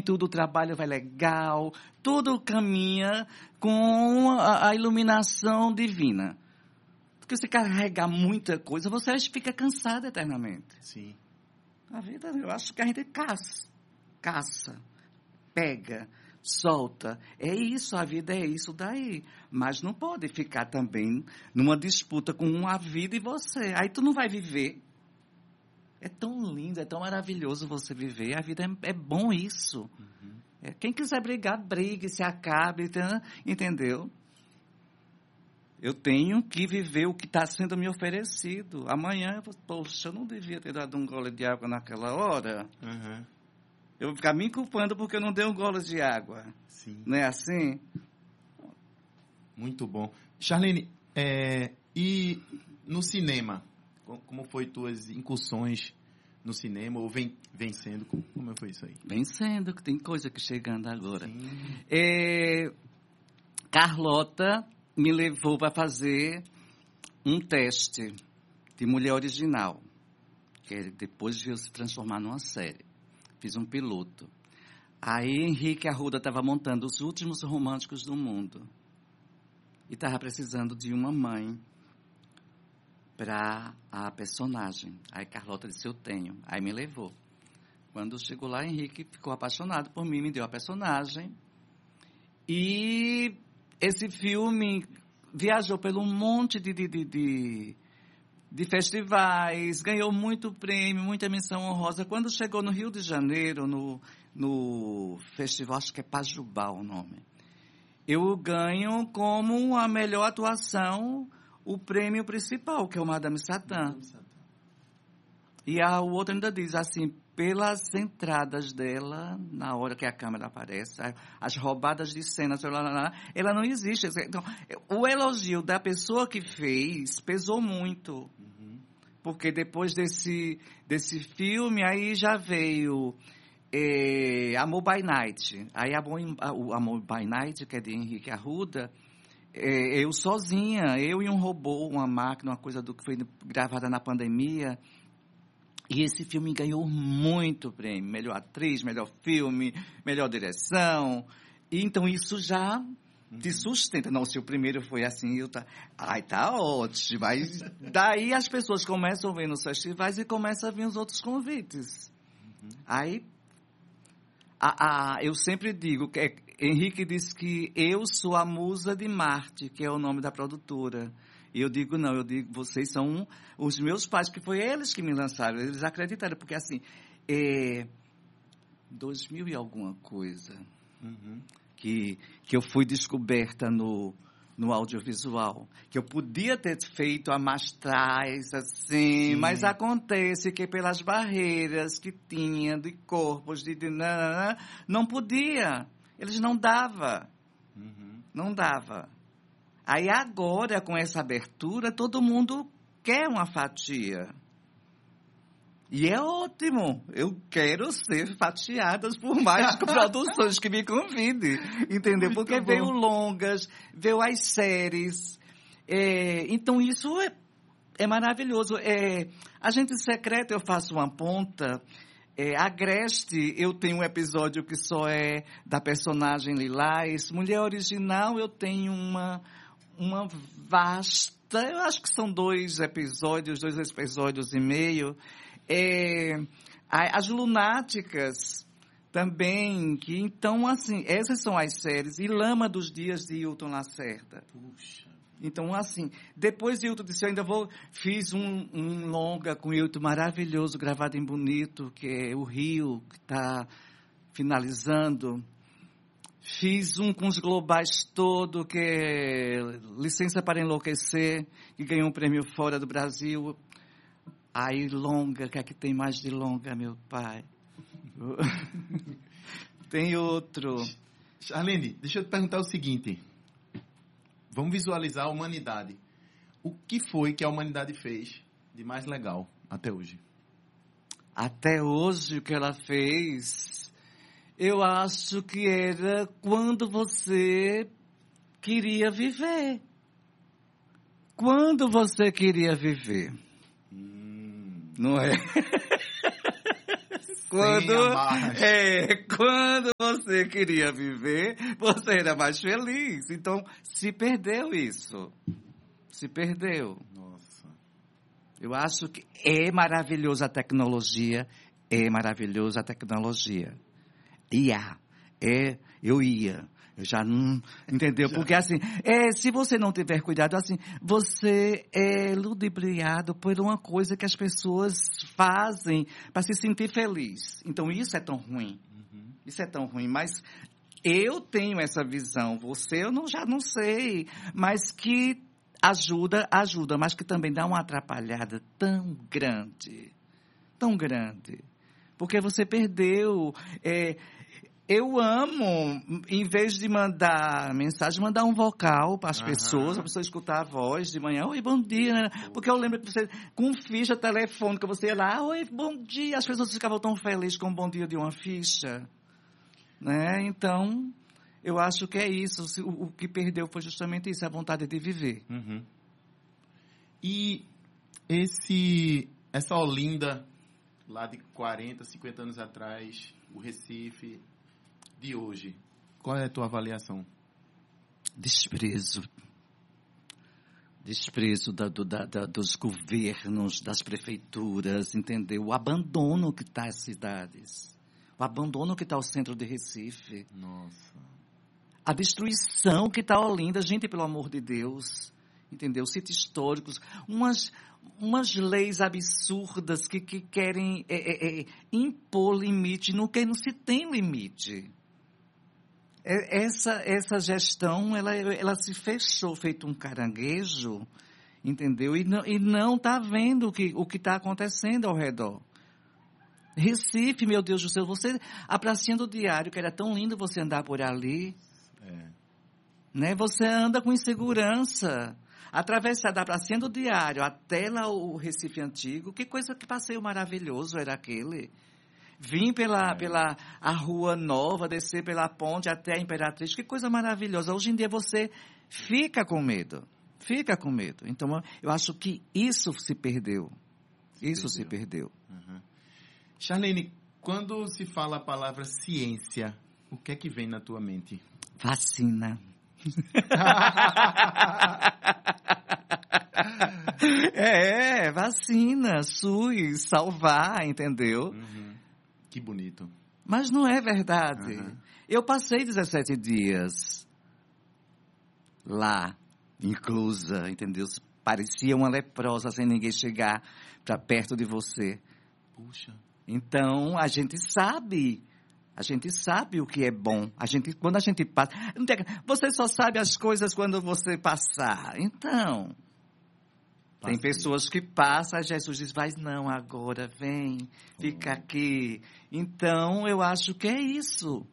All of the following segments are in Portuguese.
tudo, o trabalho vai legal, tudo caminha com a iluminação divina. Porque se carregar muita coisa, você fica cansado eternamente. Sim. A vida, eu acho que a gente caça, pega, solta. É isso, a vida é isso daí. Mas não pode ficar também numa disputa com a vida e você. Aí tu não vai viver. É tão lindo, é tão maravilhoso você viver. A vida é bom isso. Uhum. Quem quiser brigar, brigue, se acabe, entendeu? Eu tenho que viver o que está sendo me oferecido. Amanhã, poxa, eu não devia ter dado um gole de água naquela hora. Uhum. Eu vou ficar me culpando porque eu não dei um gole de água. Sim. Não é assim? Muito bom. Charlene, e no cinema? Como foi tuas incursões no cinema? Ou vencendo? Como foi isso aí? Vencendo, que tem coisa que chegando agora. Carlota me levou para fazer um teste de mulher original, que depois veio se transformar numa série. Fiz um piloto. Aí Henrique Arruda estava montando os últimos românticos do mundo. E estava precisando de uma mãe para a personagem. Aí Carlota disse, eu tenho. Aí me levou. Quando chegou lá, Henrique ficou apaixonado por mim, me deu a personagem. E esse filme viajou pelo um monte de festivais, ganhou muito prêmio, muita menção honrosa. Quando chegou no Rio de Janeiro, no festival, acho que é Pajubá o nome, eu ganho como a melhor atuação o prêmio principal, que é o Madame Satã. E o outro ainda diz assim, pelas entradas dela, na hora que a câmera aparece, as roubadas de cena, ela não existe. Então, o elogio da pessoa que fez pesou muito. Uhum. Porque depois desse filme, aí já veio Amor by Night. Aí o Amor by Night, que é de Henrique Arruda, eu sozinha, eu e um robô, uma máquina, uma coisa que foi gravada na pandemia. E esse filme ganhou muito prêmio. Melhor atriz, melhor filme, melhor direção. E então isso já te sustenta. Não, se o primeiro foi assim, tá ótimo. Mas daí as pessoas começam a ver nos festivais e começam a vir os outros convites. Uhum. Aí, eu sempre digo, Henrique diz que eu sou a musa de Marte, que é o nome da produtora. E eu digo, não, vocês são os meus pais, que foi eles que me lançaram, eles acreditaram, porque assim, 2000 e alguma coisa, uhum, que eu fui descoberta no audiovisual, que eu podia ter feito amastrais, assim, sim, mas acontece que pelas barreiras que tinha de corpos, não podia, eles não davam, uhum, não dava. Aí agora, com essa abertura, todo mundo quer uma fatia. E é ótimo. Eu quero ser fatiadas por mais produções que me convidem. Entendeu? Muito porque bom. Veio longas, veio as séries. Então, isso é maravilhoso. Agente Secreto, eu faço uma ponta. Agreste, eu tenho um episódio que só é da personagem Lilás. Mulher Original, eu tenho uma vasta, eu acho que são 2 episódios e meio. As Lunáticas também, que então, assim, essas são as séries. E Lama dos Dias de Hilton Lacerda. Puxa. Então, assim, depois de Hilton disse, eu ainda fiz um longa com Hilton maravilhoso, gravado em Bonito, que é O Rio, que está finalizando. Fiz um com os globais todo, que é Licença para Enlouquecer, que ganhou um prêmio fora do Brasil. Aí longa, que aqui tem mais de longa, meu pai. Tem outro. Charlene, deixa eu te perguntar o seguinte. Vamos visualizar a humanidade. O que foi que a humanidade fez de mais legal até hoje? Até hoje, o que ela fez... Eu acho que era quando você queria viver. Quando você queria viver. Não é? Quando você queria viver, você era mais feliz. Então, se perdeu isso. Se perdeu. Nossa. Eu acho que é maravilhosa a tecnologia. É maravilhosa a tecnologia. Eu já não... Entendeu? Porque assim, se você não tiver cuidado, assim, você é ludibriado por uma coisa que as pessoas fazem para se sentir feliz. Então, isso é tão ruim. Isso é tão ruim. Mas eu tenho essa visão. Você, já não sei. Mas que ajuda, mas que também dá uma atrapalhada tão grande. Tão grande. Porque você perdeu... Eu amo, em vez de mandar mensagem, mandar um vocal para as pessoas, a pessoa escutar a voz de manhã, oi, bom dia, né? Porque eu lembro que você, com ficha telefônica, você ia lá, oi, bom dia, as pessoas ficavam tão felizes com o bom dia de uma ficha, né? Então, eu acho que é isso, o que perdeu foi justamente isso, a vontade de viver. E essa Olinda, lá de 40, 50 anos atrás, o Recife... de hoje, qual é a tua avaliação? Desprezo dos governos, das prefeituras, entendeu? O abandono que está as cidades, o abandono que está o centro de Recife. Nossa. A destruição que está Olinda, gente, pelo amor de Deus, entendeu? Sítios históricos, umas leis absurdas que querem impor limite, não se tem limite. Essa gestão, ela se fechou, feito um caranguejo, entendeu? E não está vendo o que está acontecendo ao redor. Recife, meu Deus do céu, a pracinha do Diário, que era tão lindo você andar por ali, né? Você anda com insegurança. Atravessar da pracinha do Diário até lá o Recife Antigo, que passeio maravilhoso era aquele. Vim pela a Rua Nova, descer pela ponte até a Imperatriz, que coisa maravilhosa. Hoje em dia você fica com medo. Então, eu acho que isso se perdeu. Se perdeu. Charlene, quando se fala a palavra ciência, o que é que vem na tua mente? Vacina. Vacina, SUS, salvar, entendeu? Que bonito. Mas não é verdade. Eu passei 17 dias lá, inclusa, entendeu? Parecia uma leprosa sem ninguém chegar para perto de você. Puxa. Então, a gente sabe o que é bom. Quando a gente passa... Você só sabe as coisas quando você passar. Então... Tem pessoas que passam, Jesus diz, vai não, agora vem, fica aqui. Então, eu acho que é isso.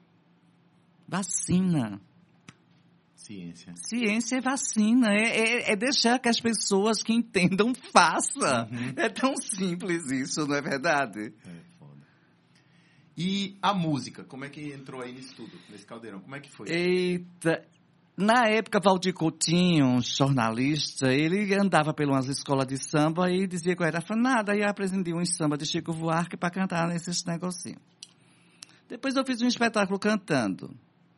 Vacina. Ciência é vacina. É deixar que as pessoas que entendam façam. É tão simples isso, não é verdade? Foda. E a música, como é que entrou aí nisso tudo, nesse caldeirão? Como é que foi? Eita... Na época, Valdir Coutinho, um jornalista, ele andava pelas escolas de samba e dizia que eu era afinada. Aí eu aprendi um samba de Chico Buarque para cantar nesses negocinhos. Depois eu fiz um espetáculo cantando.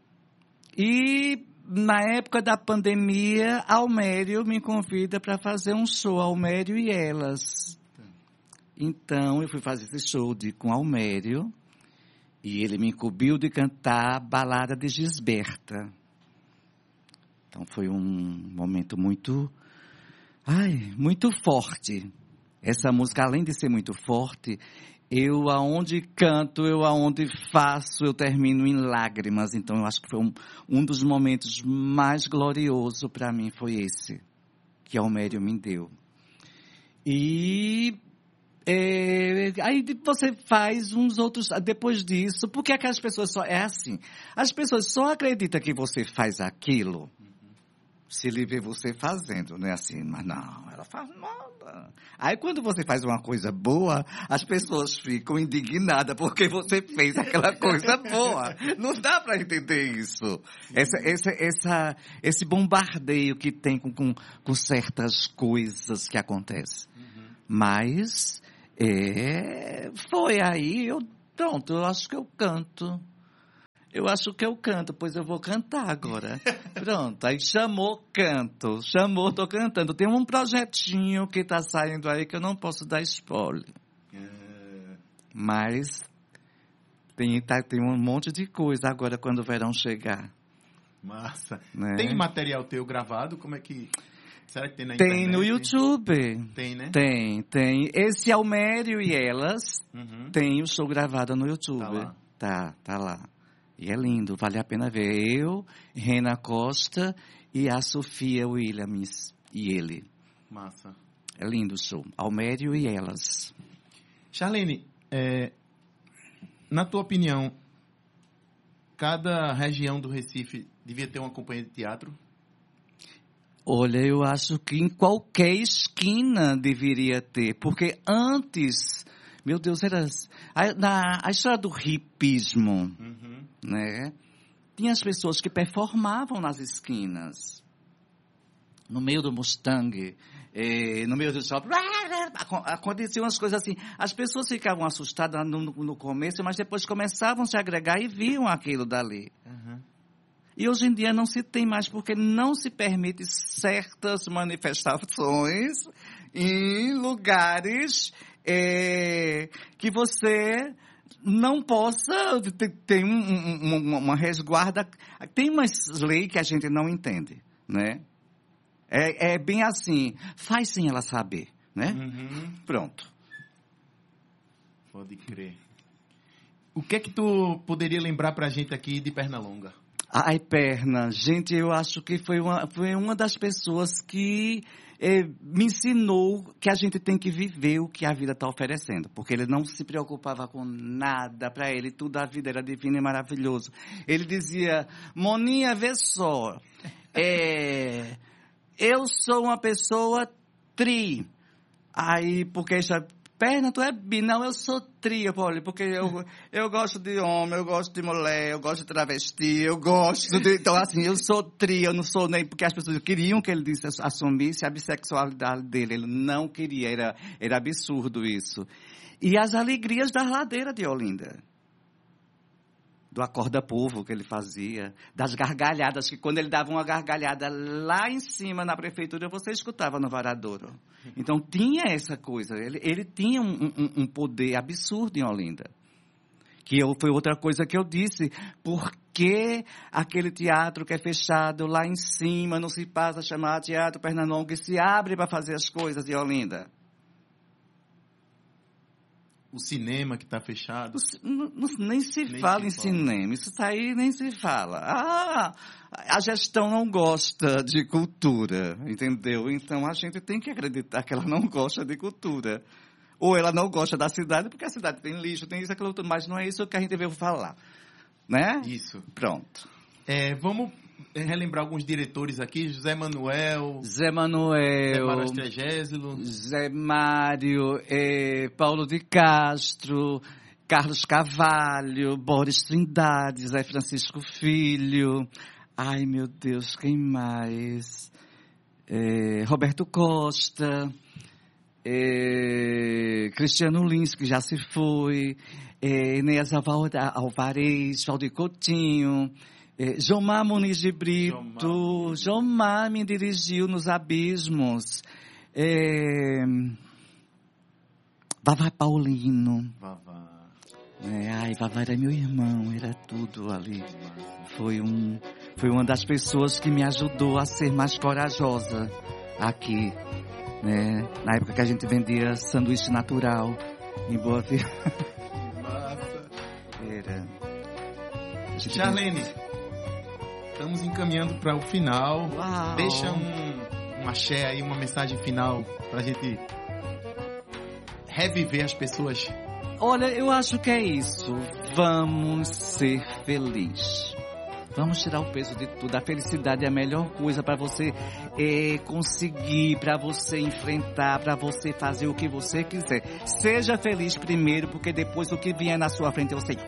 E na época da pandemia, Almério me convida para fazer um show, Almério e Elas. Então, eu fui fazer esse show com Almério e ele me incumbiu de cantar Balada de Gisberta. Então, foi um momento muito forte. Essa música, além de ser muito forte, eu aonde canto, eu aonde faço, eu termino em lágrimas. Então, eu acho que foi um dos momentos mais gloriosos para mim, foi esse, que Almério me deu. E aí você faz uns outros, depois disso, porque aquelas pessoas é assim, as pessoas só acreditam que você faz aquilo, se ele vê você fazendo, não é assim, mas não, ela faz nada. Aí quando você faz uma coisa boa, as pessoas ficam indignadas porque você fez aquela coisa boa. Não dá para entender isso. Esse bombardeio que tem com certas coisas que acontecem. Mas foi aí, eu Pronto, eu acho que eu canto. Pois eu vou cantar agora. Pronto, aí chamou, canto. Chamou, tô cantando. Tem um projetinho que tá saindo aí que eu não posso dar spoiler. Mas tem um monte de coisa agora quando o verão chegar. Massa. Né? Tem material teu gravado? Como é que... Será que tem na internet? Tem no YouTube. Tem, né? Tem. Esse Almério e Elas tem o show gravado no YouTube. Tá lá. Tá lá. E é lindo, vale a pena ver. Eu, Rena Costa e a Sofia Williams e ele. Massa. É lindo o show. Almério e Elas. Charlene, na tua opinião, cada região do Recife devia ter uma companhia de teatro? Olha, eu acho que em qualquer esquina deveria ter, porque antes, meu Deus, era a história do hipismo, né? Tinha as pessoas que performavam nas esquinas, no meio do Mustang, no meio do shopping, aconteciam umas coisas assim. As pessoas ficavam assustadas no começo, mas depois começavam a se agregar e viam aquilo dali. E hoje em dia não se tem mais, porque não se permite certas manifestações em lugares que você não possa ter uma resguarda. Tem umas leis que a gente não entende, né? É bem assim, faz sem ela saber, né? Pronto. Pode crer. O que é que tu poderia lembrar pra gente aqui de Pernalonga? Ai, Perna, gente, eu acho que foi uma das pessoas que me ensinou que a gente tem que viver o que a vida está oferecendo, porque ele não se preocupava com nada, para ele tudo a vida era divina e maravilhoso. Ele dizia, Moninha, vê só, eu sou uma pessoa tri, aí, porque Perna, tu é bi. Não, eu sou tri, Paulo, porque eu gosto de homem, eu gosto de mulher, eu gosto de travesti, eu gosto de... Então, assim, eu sou tri, eu não sou nem... Porque as pessoas queriam que ele assumisse a bissexualidade dele. Ele não queria, era absurdo isso. E as alegrias da ladeira de Olinda. Do acorda-povo que ele fazia, das gargalhadas, que quando ele dava uma gargalhada lá em cima na prefeitura, você escutava no varadouro. Então tinha essa coisa, ele tinha um poder absurdo em Olinda. Foi outra coisa que eu disse, por que aquele teatro que é fechado lá em cima, não se passa a chamar Teatro Pernalonga e se abre para fazer as coisas em Olinda? O cinema que está fechado. Nem se fala em cinema. Isso aí nem se fala. A gestão não gosta de cultura, entendeu? Então a gente tem que acreditar que ela não gosta de cultura. Ou ela não gosta da cidade, porque a cidade tem lixo, tem isso, aquilo tudo. Mas não é isso que a gente veio falar. Né? Isso. Pronto. Vamos relembrar alguns diretores aqui. Zé Manuel. Zé Mário Astregésilo. Zé Mário, Paulo de Castro, Carlos Carvalho, Boris Trindade, Zé Francisco Filho. Ai, meu Deus, quem mais? Roberto Costa, Cristiano Lins, que já se foi, Enéas Alvarez, Valdir Coutinho, Jomar Muniz de Brito. Jomar me dirigiu nos abismos. Vavá Paulino. Vavá. Vavá era meu irmão, era tudo ali. Foi uma das pessoas que me ajudou a ser mais corajosa aqui, né? Na época que a gente vendia sanduíche natural em Boa Vista. Massa. Era. Charlene, estamos encaminhando para o final. Uau. Deixa um axé aí, uma mensagem final para a gente reviver as pessoas. Olha, eu acho que é isso. Vamos ser felizes. Vamos tirar o peso de tudo. A felicidade é a melhor coisa para você conseguir, para você enfrentar, para você fazer o que você quiser. Seja feliz primeiro, porque depois o que vier na sua frente você...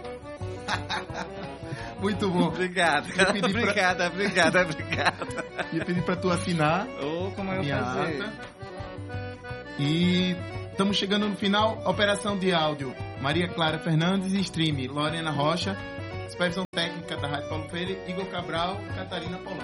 Muito bom. Obrigado. Obrigada. Ia pedir para tu assinar como eu minha fazer? ata. E estamos chegando no final. Operação de áudio. Maria Clara Fernandes e stream Lorena Rocha. Supervisão técnica da Rádio Paulo Freire, Igor Cabral, Catarina Polão.